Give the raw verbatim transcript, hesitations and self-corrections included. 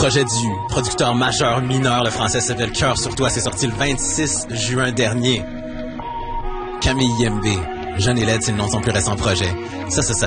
projet du producteur majeur mineur, le français s'appelle Cœur sur toi, c'est sorti le vingt-six juin dernier. Camille Yembe, Jeune et laide, c'est le nom de son plus récent projet. Ça, ça s'appelle